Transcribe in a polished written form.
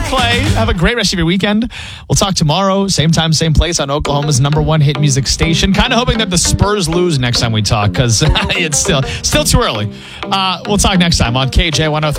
Clay. Have a great rest of your weekend. We'll talk tomorrow, same time, same place on Oklahoma's #1 hit music station. Kind of hoping that the Spurs lose next time we talk because it's still too early. We'll talk next time on KJ 103.